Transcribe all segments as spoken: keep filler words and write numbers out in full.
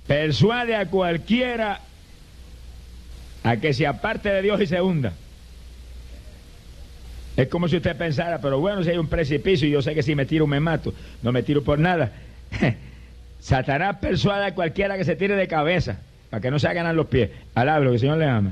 persuade a cualquiera a que se aparte de Dios y se hunda. Es como si usted pensara, pero bueno, si hay un precipicio y yo sé que si me tiro me mato, no me tiro por nada. Satanás persuade a cualquiera que se tire de cabeza, para que no se hagan los pies. Alablo, que el Señor le ama.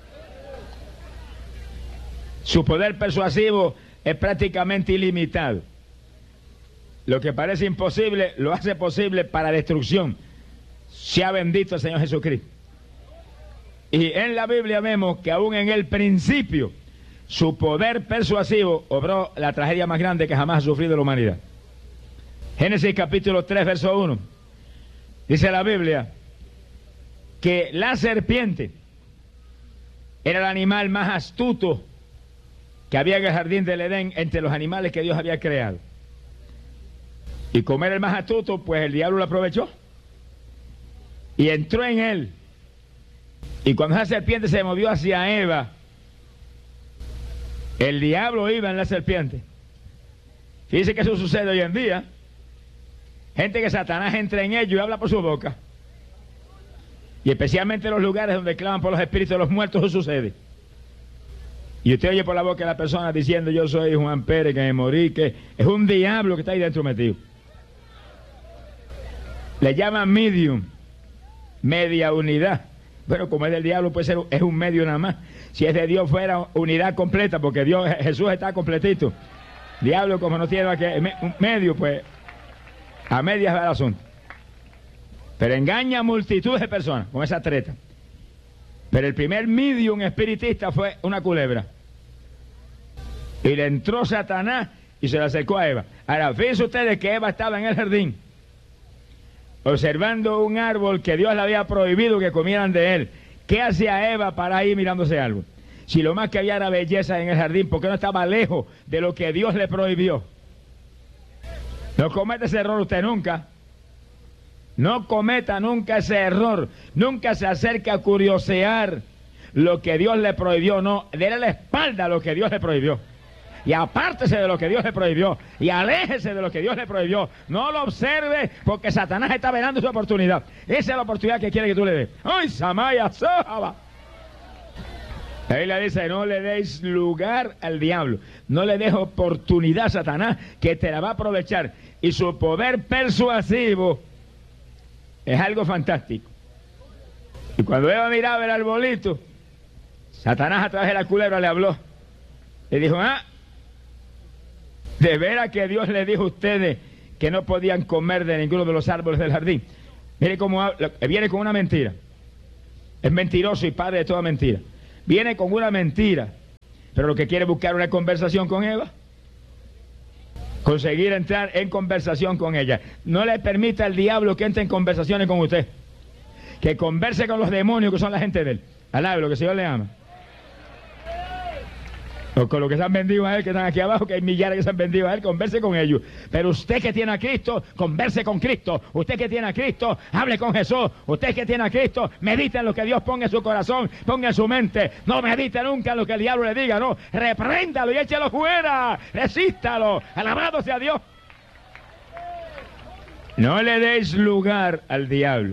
Su poder persuasivo es prácticamente ilimitado. Lo que parece imposible, lo hace posible para destrucción. Sea bendito el Señor Jesucristo. Y en la Biblia vemos que aún en el principio, su poder persuasivo obró la tragedia más grande que jamás ha sufrido la humanidad. Génesis capítulo tres, verso uno. Dice la Biblia que la serpiente era el animal más astuto que había en el jardín del Edén entre los animales que Dios había creado. Y como era el más astuto, pues el diablo lo aprovechó y entró en él. Y cuando esa serpiente se movió hacia Eva, el diablo iba en la serpiente. Fíjense que eso sucede hoy en día. Gente que Satanás entra en ellos y habla por su boca. Y especialmente en los lugares donde claman por los espíritus de los muertos, eso sucede. Y usted oye por la boca de la persona diciendo: yo soy Juan Pérez, que me morí, que es un diablo que está ahí dentro metido. Le llaman medium, media unidad. Bueno, como es del diablo, puede ser, es un medio nada más. Si es de Dios, fuera unidad completa, porque Dios, Jesús está completito. Diablo, como no tiene que, un medio, pues a medias va el asunto. Pero engaña a multitud de personas con esa treta. Pero el primer medium espiritista fue una culebra. Y le entró Satanás y se le acercó a Eva. Ahora, fíjense ustedes que Eva estaba en el jardín, observando un árbol que Dios le había prohibido que comieran de él. ¿Qué hacía Eva para ir mirando ese árbol? Si lo más que había era belleza en el jardín, ¿por qué no estaba lejos de lo que Dios le prohibió? No cometa ese error usted nunca. No cometa nunca ese error. Nunca se acerque a curiosear lo que Dios le prohibió. No, déle la espalda a lo que Dios le prohibió. Y apártese de lo que Dios le prohibió. Y aléjese de lo que Dios le prohibió. No lo observe, porque Satanás está velando su oportunidad. Esa es la oportunidad que quiere que tú le des. ¡Ay, Samaya, Sojaba! Ahí le dice: no le deis lugar al diablo. No le deis oportunidad a Satanás, que te la va a aprovechar. Y su poder persuasivo es algo fantástico. Y cuando Eva miraba el arbolito, Satanás a través de la culebra le habló. Le dijo: ah, de veras que Dios le dijo a ustedes que no podían comer de ninguno de los árboles del jardín. Mire cómo habla, viene con una mentira. Es mentiroso y padre de toda mentira. Viene con una mentira, pero lo que quiere es buscar una conversación con Eva. Conseguir entrar en conversación con ella. No le permita al diablo que entre en conversaciones con usted. Que converse con los demonios que son la gente de él. Alabe lo que el Señor le ama. O con los que se han vendido a él, que están aquí abajo, que hay millares que se han vendido a él, converse con ellos. Pero usted que tiene a Cristo, converse con Cristo. Usted que tiene a Cristo, hable con Jesús. Usted que tiene a Cristo, medite en lo que Dios ponga en su corazón, ponga en su mente. No medite nunca en lo que el diablo le diga, no. Repréndalo y échalo fuera. Resístalo. Alabado sea Dios. No le deis lugar al diablo.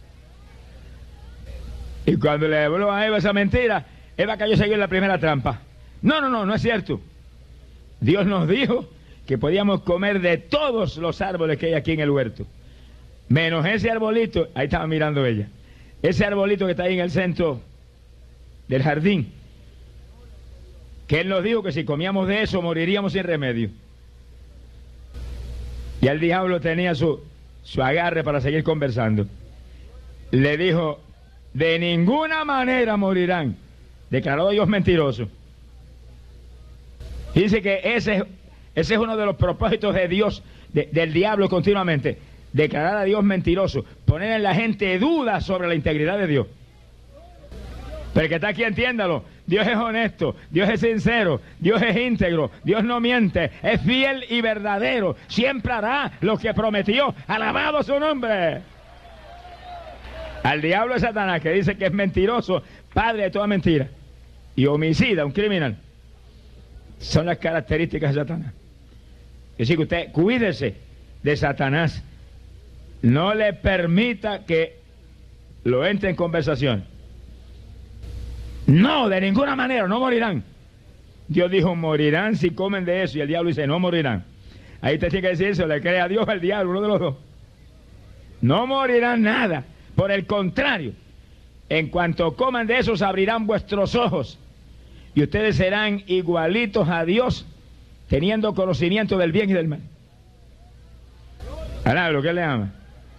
Y cuando le habló a Eva esa mentira, Eva cayó seguir en la primera trampa. No, no, no, no es cierto. Dios nos dijo que podíamos comer de todos los árboles que hay aquí en el huerto, menos ese arbolito. Ahí estaba mirando ella. Ese arbolito que está ahí en el centro del jardín, que Él nos dijo que si comíamos de eso moriríamos sin remedio. Y el diablo tenía su, su agarre para seguir conversando. Le dijo: de ninguna manera morirán. Declaró Dios mentiroso. Dice que ese, ese es uno de los propósitos de Dios, de, del diablo continuamente. Declarar a Dios mentiroso. Poner en la gente dudas sobre la integridad de Dios. Pero el que está aquí, entiéndalo. Dios es honesto, Dios es sincero, Dios es íntegro, Dios no miente, es fiel y verdadero. Siempre hará lo que prometió. Alabado su nombre. Al diablo es Satanás, que dice que es mentiroso, padre de toda mentira, y homicida, un criminal. Son las características de Satanás. Así que usted cuídese de Satanás. No le permita que lo entra en conversación. No, de ninguna manera, no morirán. Dios dijo, morirán si comen de eso. Y el diablo dice, no morirán. Ahí te tiene que decir eso, le cree a Dios o al diablo, uno de los dos. No morirán nada. Por el contrario, en cuanto coman de eso, se abrirán vuestros ojos. Y ustedes serán igualitos a Dios, teniendo conocimiento del bien y del mal. Ahora, lo que le ama.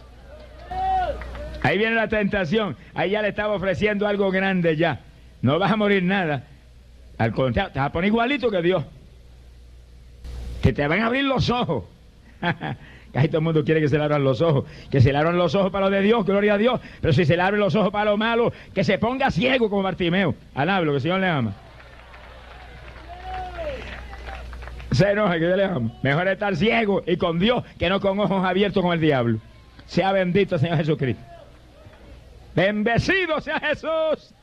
Ahí viene la tentación. Ahí ya le estaba ofreciendo algo grande ya. No vas a morir nada. Al contrario, te vas a poner igualito que Dios. Que te van a abrir los ojos. Casi todo el mundo quiere que se le abran los ojos. Que se le abran los ojos para lo de Dios, gloria a Dios. Pero si se le abren los ojos para lo malo, que se ponga ciego como Bartimeo. Alablo, que el Señor le ama. Se enoja, que Dios le ama. Mejor estar ciego y con Dios que no con ojos abiertos con el diablo. Sea bendito el Señor Jesucristo. Bendecido sea Jesús.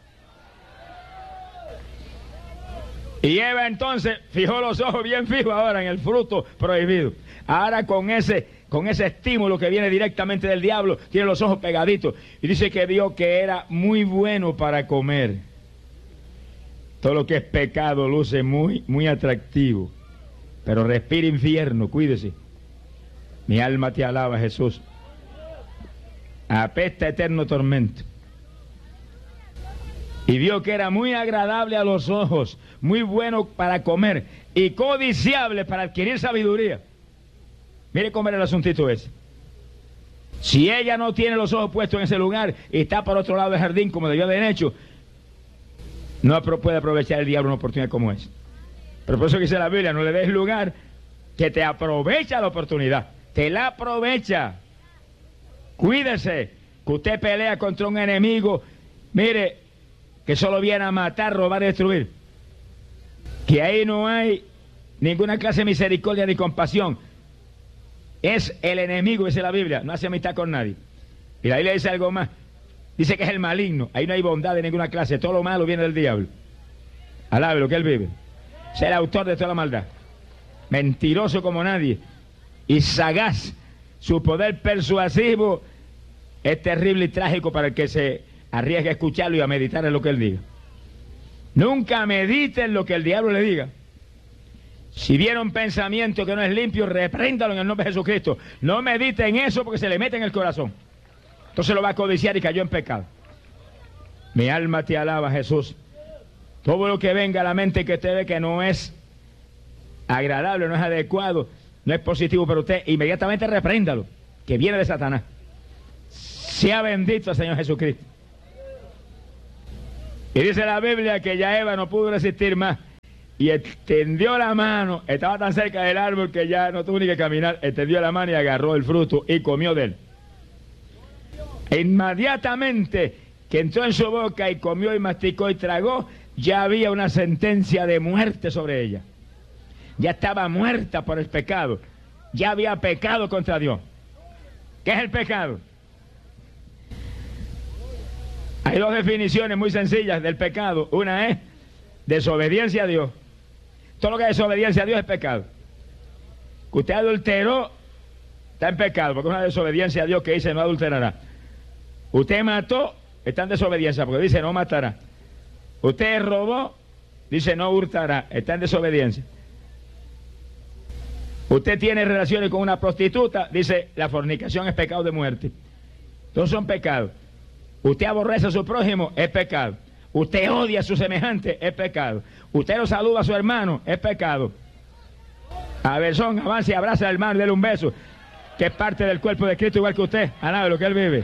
Y Eva entonces fijó los ojos bien fijos ahora en el fruto prohibido. Ahora con ese, con ese estímulo que viene directamente del diablo, tiene los ojos pegaditos. Y dice que vio que era muy bueno para comer. Todo lo que es pecado luce muy, muy atractivo. Pero respira infierno, cuídese. Mi alma te alaba, Jesús. Apesta eterno tormento. Y vio que era muy agradable a los ojos, muy bueno para comer y codiciable para adquirir sabiduría. Mire cómo era el asuntito ese. Si ella no tiene los ojos puestos en ese lugar y está por otro lado del jardín como debió haber hecho, no puede aprovechar el diablo una oportunidad como esa. Pero por eso dice la Biblia, no le des lugar, que te aprovecha la oportunidad, te la aprovecha. Cuídese, que usted pelea contra un enemigo, mire, que solo viene a matar, robar y destruir. Que ahí no hay ninguna clase de misericordia ni compasión. Es el enemigo, dice la Biblia, no hace amistad con nadie. Y la Biblia dice algo más, dice que es el maligno, ahí no hay bondad de ninguna clase, todo lo malo viene del diablo. Alabe lo que él vive. Es el autor de toda la maldad. Mentiroso como nadie. Y sagaz. Su poder persuasivo es terrible y trágico para el que se arriesga a escucharlo y a meditar en lo que él diga. Nunca mediten lo que el diablo le diga. Si viene un pensamiento que no es limpio, repréndalo en el nombre de Jesucristo. No mediten eso porque se le mete en el corazón. Entonces lo va a codiciar y cayó en pecado. Mi alma te alaba, Jesús. Todo lo que venga a la mente que usted ve que no es agradable, no es adecuado, no es positivo para usted, inmediatamente repréndalo, que viene de Satanás. Sea bendito el Señor Jesucristo. Y dice la Biblia que ya Eva no pudo resistir más y extendió la mano, estaba tan cerca del árbol que ya no tuvo ni que caminar, extendió la mano y agarró el fruto y comió de él. E inmediatamente que entró en su boca y comió y masticó y tragó, ya había una sentencia de muerte sobre ella. Ya estaba muerta por el pecado. Ya había pecado contra Dios. ¿Qué es el pecado? Hay dos definiciones muy sencillas del pecado. Una es desobediencia a Dios. Todo lo que es desobediencia a Dios es pecado. Que usted adulteró, está en pecado, porque es una desobediencia a Dios que dice no adulterará. Usted mató, está en desobediencia, porque dice no matará. Usted robó, dice no hurtará, está en desobediencia. Usted tiene relaciones con una prostituta, dice la fornicación es pecado de muerte. Todos son pecados. Usted aborrece a su prójimo, es pecado. Usted odia a su semejante, es pecado. Usted no saluda a su hermano, es pecado. A ver, son, avance y abraza al hermano y déle un beso, que es parte del cuerpo de Cristo igual que usted. A nada de lo que él vive.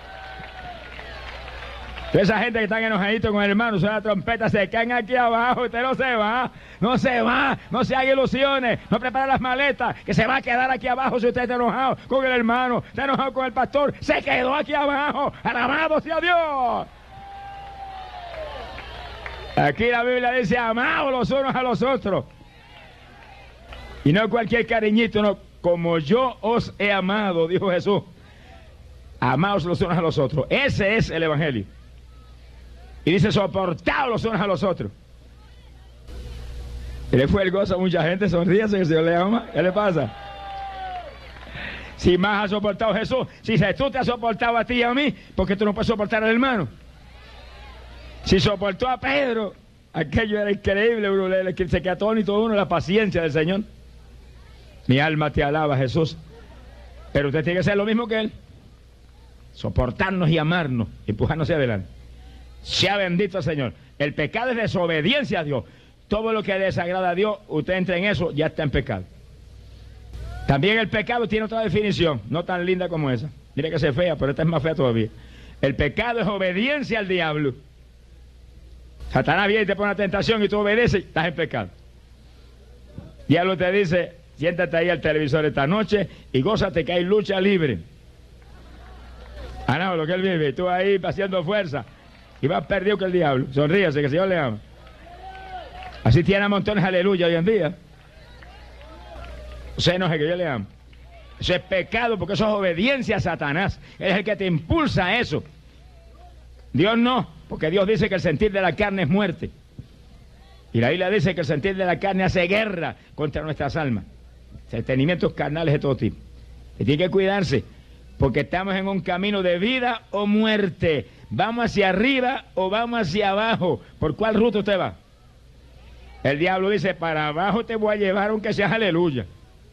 Esa gente que están enojaditos con el hermano, suena la trompeta, se caen aquí abajo, usted no se va, no se va, no se haga ilusiones, no prepara las maletas, que se va a quedar aquí abajo si usted está enojado con el hermano, está enojado con el pastor, se quedó aquí abajo, alabado sea Dios. Aquí la Biblia dice, amaos los unos a los otros. Y no cualquier cariñito, no, como yo os he amado, dijo Jesús. Amaos los unos a los otros. Ese es el Evangelio. Y dice, soportaos los unos a los otros. Y le fue el gozo a mucha gente, sonríase que el Señor le ama. ¿Qué le pasa? Si más ha soportado Jesús, si Jesús te ha soportado a ti y a mí, ¿por qué tú no puedes soportar al hermano? Si soportó a Pedro, aquello era increíble, bro, se queda atónito uno la paciencia del Señor. Mi alma te alaba, Jesús. Pero usted tiene que ser lo mismo que Él. Soportarnos y amarnos, empujarnos hacia adelante. Sea bendito el Señor. El pecado es desobediencia a Dios. Todo lo que desagrada a Dios, usted entra en eso, ya está en pecado. También el pecado tiene otra definición, no tan linda como esa. Mire que se fea, pero esta es más fea todavía. El pecado es obediencia al diablo. Satanás viene y te pone una tentación y tú obedeces, estás en pecado. Diablo te dice, siéntate ahí al televisor esta noche y gózate que hay lucha libre. Ah, no, lo que él vive, y tú ahí haciendo fuerza y vas perdido que el diablo. Sonríase, que el Señor le ama. Así tiene a montones aleluya hoy en día. Se enoje que yo le amo. Eso es pecado porque eso es obediencia a Satanás. Él es el que te impulsa a eso. Dios no, porque Dios dice que el sentir de la carne es muerte. Y la Biblia dice que el sentir de la carne hace guerra contra nuestras almas. Sentimientos carnales de todo tipo. Y tiene que cuidarse, porque estamos en un camino de vida o muerte. ¿Vamos hacia arriba o vamos hacia abajo? ¿Por cuál ruta usted va? El diablo dice, para abajo te voy a llevar aunque seas aleluya.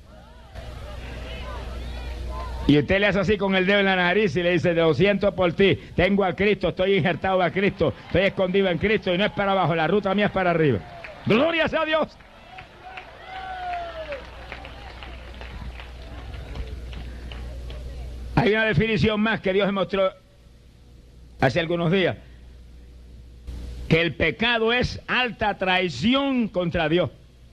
Y usted le hace así con el dedo en la nariz y le dice, lo siento por ti, tengo a Cristo, estoy injertado a Cristo, estoy escondido en Cristo y no es para abajo, la ruta mía es para arriba. ¡Gloria sea a Dios! Hay una definición más que Dios me mostró hace algunos días, que el pecado es alta traición contra Dios.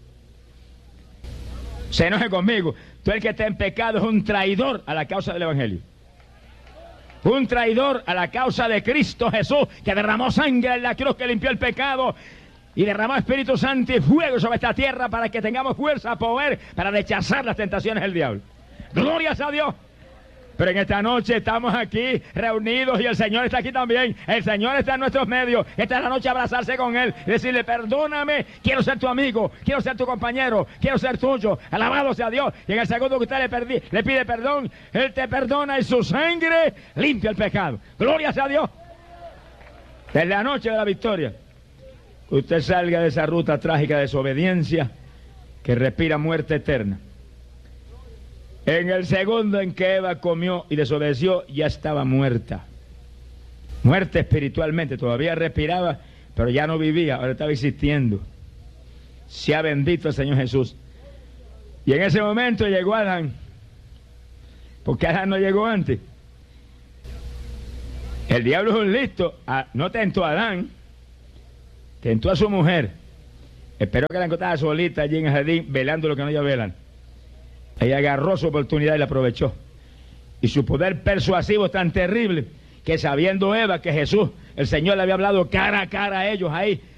Se enoje conmigo. Todo el que está en pecado es un traidor a la causa del Evangelio. Un traidor a la causa de Cristo Jesús, que derramó sangre en la cruz, que limpió el pecado y derramó Espíritu Santo y fuego sobre esta tierra para que tengamos fuerza, poder, para rechazar las tentaciones del diablo. ¡Gloria a Dios! Pero en esta noche estamos aquí reunidos y el Señor está aquí también. El Señor está en nuestros medios. Esta es la noche de abrazarse con Él y decirle, perdóname, quiero ser tu amigo, quiero ser tu compañero, quiero ser tuyo. Alabado sea Dios. Y en el segundo que usted le, perdí, le pide perdón, Él te perdona y su sangre limpia el pecado. Gloria sea a Dios. Es la noche de la victoria. Que usted salga de esa ruta trágica de desobediencia que respira muerte eterna. En el segundo en que Eva comió y desobedeció, ya estaba muerta. Muerta espiritualmente, todavía respiraba, pero ya no vivía, ahora estaba existiendo. Sea bendito el Señor Jesús. Y en ese momento llegó Adán, porque Adán no llegó antes. El diablo es un listo, no tentó a Adán, tentó a su mujer. Esperó que la encontrara solita allí en el jardín, velando lo que no ellos velan. Ella agarró su oportunidad y la aprovechó. Y su poder persuasivo es tan terrible que sabiendo Eva que Jesús, el Señor le había hablado cara a cara a ellos ahí,